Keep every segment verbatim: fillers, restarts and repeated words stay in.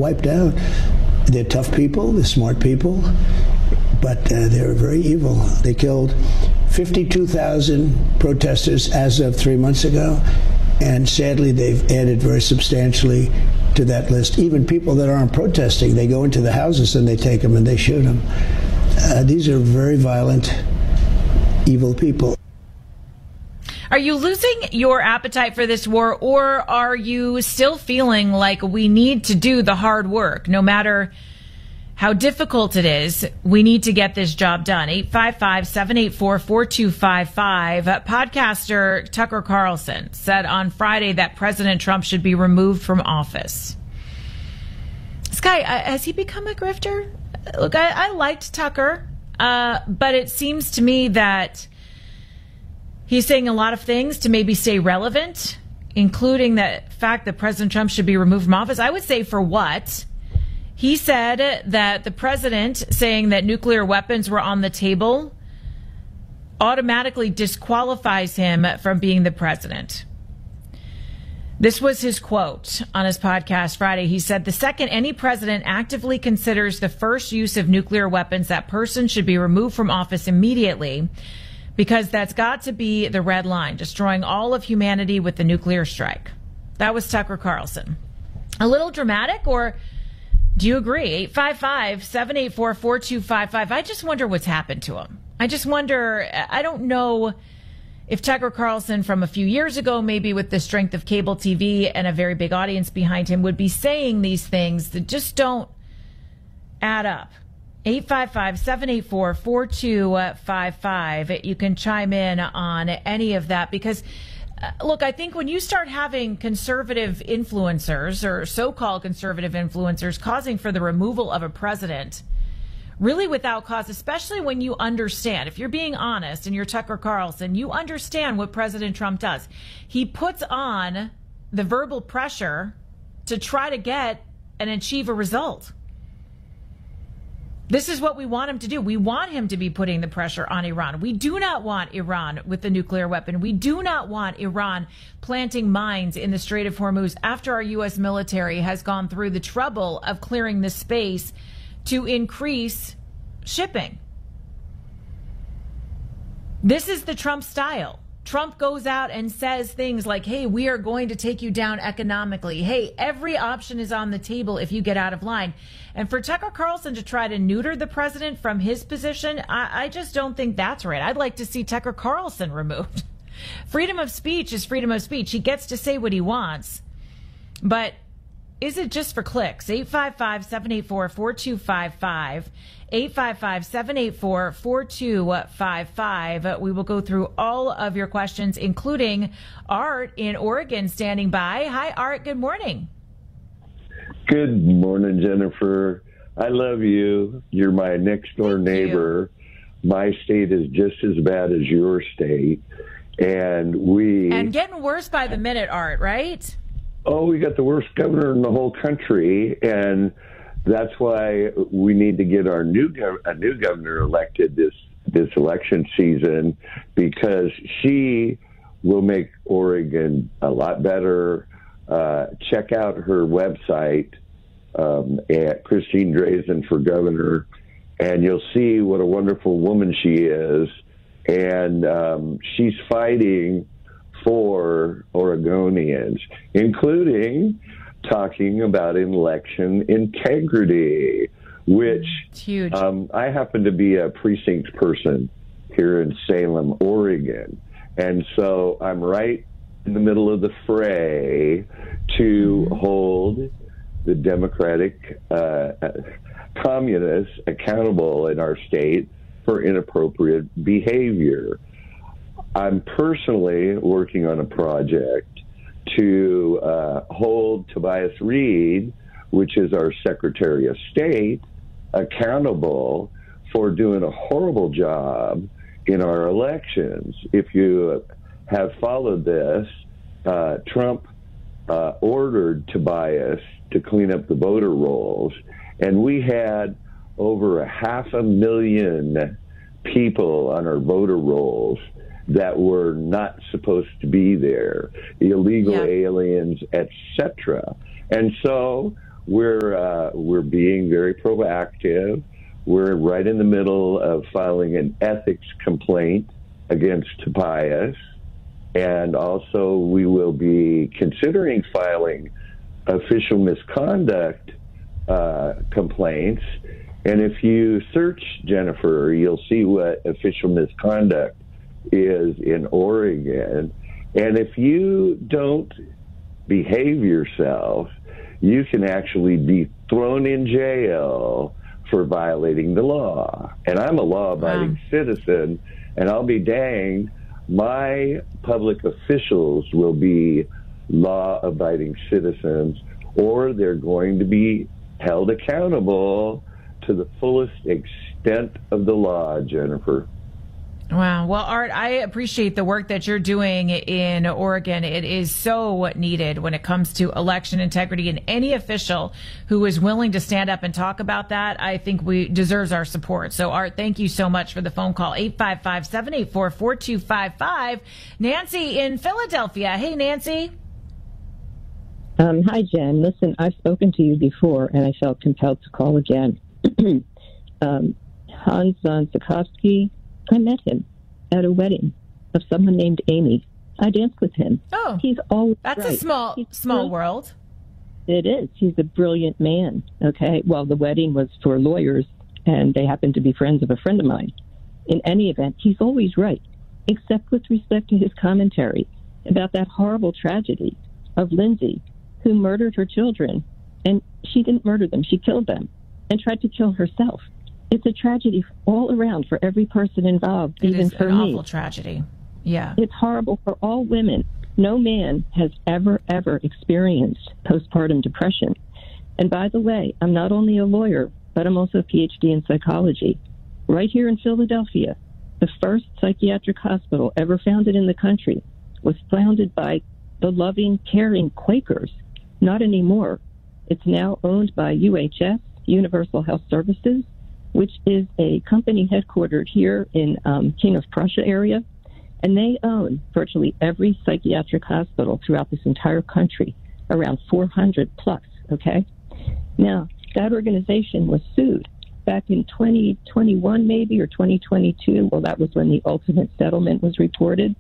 wiped out. They're tough people, they're smart people, but uh, they're very evil. They killed fifty-two thousand protesters as of three months ago, and sadly they've added very substantially to that list. Even people that aren't protesting, they go into the houses and they take them and they shoot them. Uh, these are very violent, evil people. Are you losing your appetite for this war, or are you still feeling like we need to do the hard work? No matter how difficult it is, we need to get this job done. eight five five, seven eight four, four two five five. Podcaster Tucker Carlson said on Friday that President Trump should be removed from office. This guy, uh, has he become a grifter? Look, I, I liked Tucker, uh, but it seems to me that he's saying a lot of things to maybe stay relevant, including the fact that President Trump should be removed from office. I would say for what? He said that the president saying that nuclear weapons were on the table automatically disqualifies him from being the president. This was his quote on his podcast Friday. He said, the second any president actively considers the first use of nuclear weapons, that person should be removed from office immediately, because that's got to be the red line, destroying all of humanity with the nuclear strike. That was Tucker Carlson. A little dramatic, or do you agree? eight five five, seven eight four, four two five five. I just wonder what's happened to him. I just wonder, I don't know if Tucker Carlson from a few years ago, maybe with the strength of cable T V and a very big audience behind him, would be saying these things that just don't add up. eight five five, seven eight four, four two five five. You can chime in on any of that because, uh, look, I think when you start having conservative influencers or so-called conservative influencers causing for the removal of a president, really without cause, especially when you understand, if you're being honest and you're Tucker Carlson, you understand what President Trump does. He puts on the verbal pressure to try to get and achieve a result. This is what we want him to do. We want him to be putting the pressure on Iran. We do not want Iran with the nuclear weapon. We do not want Iran planting mines in the Strait of Hormuz after our U S military has gone through the trouble of clearing the space to increase shipping. This is the Trump style. Trump goes out and says things like, hey, we are going to take you down economically. Hey, every option is on the table if you get out of line. And for Tucker Carlson to try to neuter the president from his position, I, I just don't think that's right. I'd like to see Tucker Carlson removed. Freedom of speech is freedom of speech. He gets to say what he wants. But is it just for clicks? eight five five, seven eight four, four two five five. eight five five, seven eight four, four two five five. We will go through all of your questions, including Art in Oregon standing by. Hi, Art. Good morning. Good morning, Jennifer. I love you. You're my next door Thank neighbor. You. My state is just as bad as your state. And we... And getting worse by the minute, Art, right? Oh, we got the worst governor in the whole country, and that's why we need to get our new gov- a new governor elected this this election season, because she will make Oregon a lot better. Uh, check out her website um, at Christine Drazan for Governor, and you'll see what a wonderful woman she is. And um, she's fighting for Oregonians, including talking about election integrity, which huge. Um, I happen to be a precinct person here in Salem, Oregon. And so I'm right in the middle of the fray to mm-hmm. hold the Democratic uh, communists accountable in our state for inappropriate behavior. I'm personally working on a project to uh, hold Tobias Reed, which is our Secretary of State, accountable for doing a horrible job in our elections. If you have followed this, uh, Trump uh, ordered Tobias to clean up the voter rolls, and we had over a half a million people on our voter rolls that were not supposed to be there, illegal yeah. aliens, et cetera. And so we're uh, we're being very proactive. We're right in the middle of filing an ethics complaint against Tobias, and also we will be considering filing official misconduct uh, complaints. And if you search, Jennifer, you'll see what official misconduct is in Oregon. And if you don't behave yourself, you can actually be thrown in jail for violating the law. And I'm a law-abiding wow. citizen, and I'll be danged, my public officials will be law-abiding citizens, or they're going to be held accountable to the fullest extent of the law, Jennifer. Wow. Well, Art, I appreciate the work that you're doing in Oregon. It is so needed when it comes to election integrity, and any official who is willing to stand up and talk about that, I think we deserves our support. So, Art, thank you so much for the phone call. eight five five, seven eight four, four two five five. Nancy in Philadelphia. Hey, Nancy. Um, hi, Jen. Listen, I've spoken to you before, and I felt compelled to call again. um, Hans von Zukovsky, I met him at a wedding of someone named Amy. I danced with him. Oh, he's always that's right. a small, he's small world. It is. He's a brilliant man. Okay. Well, the wedding was for lawyers, and they happened to be friends of a friend of mine. In any event, he's always right, except with respect to his commentary about that horrible tragedy of Lindsay, who murdered her children, and she didn't murder them. She killed them and tried to kill herself. It's a tragedy all around for every person involved, it even is for an me. Awful tragedy. Yeah. It's horrible for all women. No man has ever, ever experienced postpartum depression. And by the way, I'm not only a lawyer, but I'm also a P H D in psychology. Right here in Philadelphia, the first psychiatric hospital ever founded in the country was founded by the loving, caring Quakers. Not anymore. It's now owned by U H S, Universal Health Services, which is a company headquartered here in um, King of Prussia area. And they own virtually every psychiatric hospital throughout this entire country, around four hundred plus, okay? Now, that organization was sued back in twenty twenty-one maybe, or twenty twenty-two. Well, that was when the ultimate settlement was reported.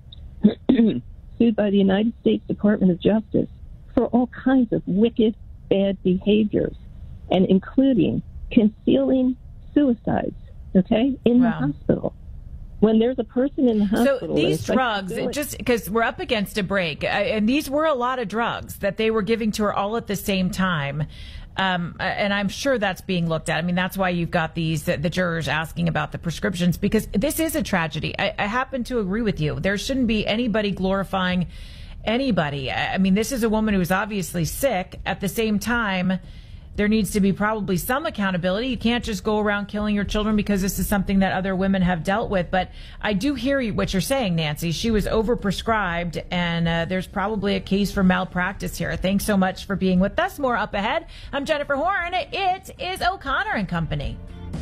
Sued by the United States Department of Justice for all kinds of wicked, bad behaviors, and including concealing suicides, okay, in wow. the hospital. When there's a person in the hospital... So these drugs, just because we're up against a break, and these were a lot of drugs that they were giving to her all at the same time, um, and I'm sure that's being looked at. I mean, that's why you've got these, the jurors asking about the prescriptions, because this is a tragedy. I, I happen to agree with you. There shouldn't be anybody glorifying anybody. I mean, this is a woman who's obviously sick. At the same time, there needs to be probably some accountability. You can't just go around killing your children because this is something that other women have dealt with. But I do hear you, what you're saying, Nancy. She was overprescribed, and uh, there's probably a case for malpractice here. Thanks so much for being with us. More up ahead. I'm Jennifer Horn. It is O'Connor and Company.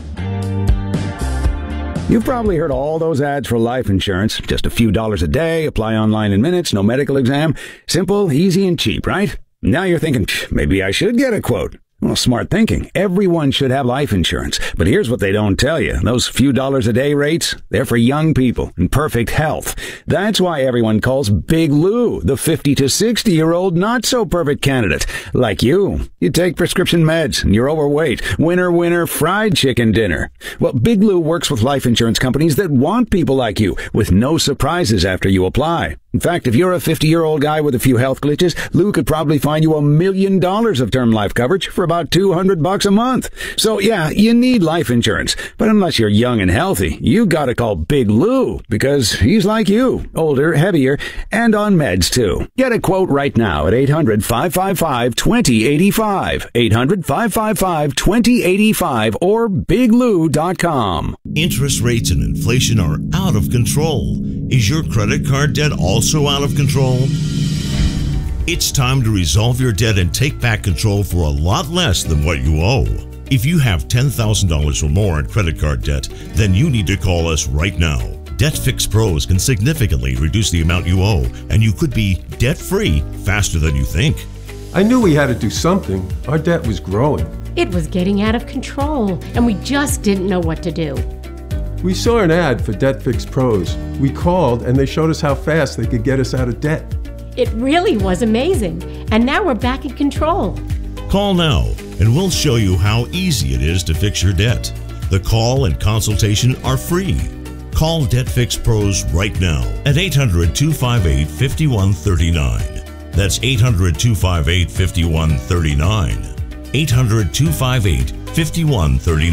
You've probably heard all those ads for life insurance. Just a few dollars a day, apply online in minutes, no medical exam. Simple, easy, and cheap, right? Now you're thinking, maybe I should get a quote. Well, smart thinking. Everyone should have life insurance. But here's what they don't tell you. Those few dollars a day rates, they're for young people in perfect health. That's why everyone calls Big Lou the fifty to sixty year old not so perfect candidate. Like you. You take prescription meds and you're overweight. Winner, winner, fried chicken dinner. Well, Big Lou works with life insurance companies that want people like you with no surprises after you apply. In fact, if you're a fifty-year-old guy with a few health glitches, Lou could probably find you a million dollars of term life coverage for about two hundred bucks a month. So yeah, you need life insurance. But unless you're young and healthy, you gotta call Big Lou, because he's like you, older, heavier, and on meds too. Get a quote right now at eight hundred, five five five, two zero eight five, eight hundred, five five five, two zero eight five, or big lou dot com. Interest rates and inflation are out of control. Is your credit card debt also out of control? It's time to resolve your debt and take back control for a lot less than what you owe. If you have ten thousand dollars or more in credit card debt, then you need to call us right now. Debt Fix Pros can significantly reduce the amount you owe, and you could be debt-free faster than you think. I knew we had to do something. Our debt was growing. It was getting out of control, and we just didn't know what to do. We saw an ad for Debt Fix Pros. We called, and they showed us how fast they could get us out of debt. It really was amazing, and now we're back in control. Call now, and we'll show you how easy it is to fix your debt. The call and consultation are free. Call Debt Fix Pros right now at eight hundred, two five eight, five one three nine. That's eight hundred, two five eight, five one three nine. eight hundred, two five eight, five one three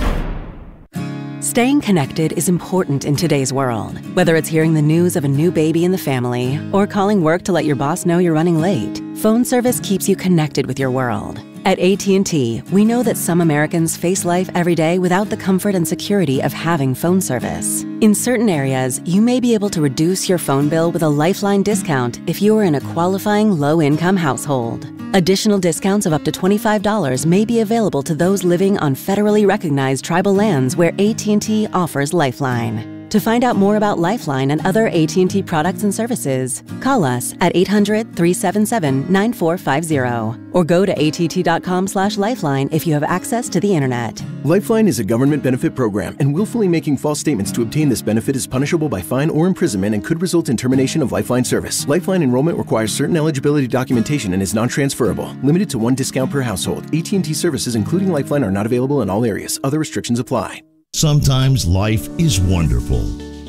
nine. Staying connected is important in today's world. Whether it's hearing the news of a new baby in the family or calling work to let your boss know you're running late, phone service keeps you connected with your world. At A T and T, we know that some Americans face life every day without the comfort and security of having phone service. In certain areas, you may be able to reduce your phone bill with a Lifeline discount if you are in a qualifying low-income household. Additional discounts of up to twenty-five dollars may be available to those living on federally recognized tribal lands where A T and T offers Lifeline. To find out more about Lifeline and other A T and T products and services, call us at eight hundred, three seven seven, nine four five zero or go to A T T dot com slash lifeline if you have access to the internet. Lifeline is a government benefit program, and willfully making false statements to obtain this benefit is punishable by fine or imprisonment and could result in termination of Lifeline service. Lifeline enrollment requires certain eligibility documentation and is non-transferable. Limited to one discount per household. A T and T services, including Lifeline, are not available in all areas. Other restrictions apply. Sometimes life is wonderful,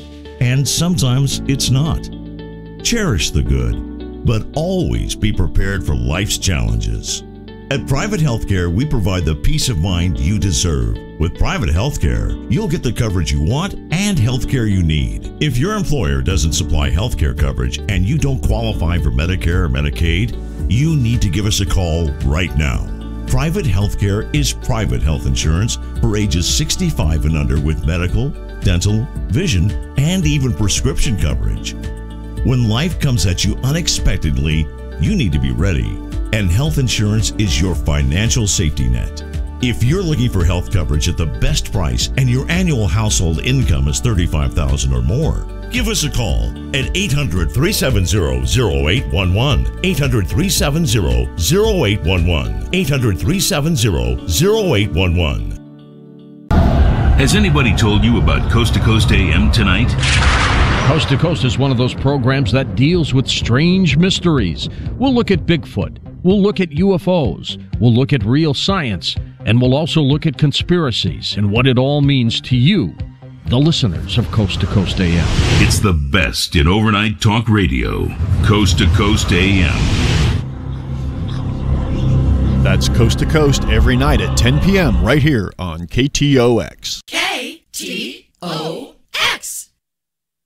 and sometimes it's not. Cherish the good, but always be prepared for life's challenges. At Private Healthcare, we provide the peace of mind you deserve. With Private Healthcare, you'll get the coverage you want and healthcare you need. If your employer doesn't supply healthcare coverage and you don't qualify for Medicare or Medicaid, you need to give us a call right now. Private Healthcare is private health insurance for ages sixty-five and under with medical, dental, vision, and even prescription coverage. When life comes at you unexpectedly, you need to be ready, and health insurance is your financial safety net. If you're looking for health coverage at the best price and your annual household income is thirty-five thousand dollars or more, give us a call at eight hundred, three seven zero, zero eight one one, eight hundred, three seven zero, zero eight one one, eight hundred, three seven zero, zero eight one one. Has anybody told you about Coast to Coast A M tonight? Coast to Coast is one of those programs that deals with strange mysteries. We'll look at Bigfoot. We'll look at U F Os. We'll look at real science. And we'll also look at conspiracies and what it all means to you, the listeners of Coast to Coast A M. It's the best in overnight talk radio. Coast to Coast A M. That's Coast to Coast every night at ten p.m. right here on K T O X. K T O